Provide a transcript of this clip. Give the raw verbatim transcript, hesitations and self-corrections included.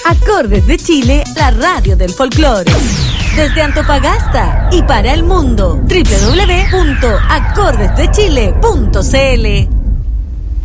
Acordes de Chile, la radio del folclore. Desde Antofagasta y para el mundo, doble u doble u doble u punto acordes de chile punto c l.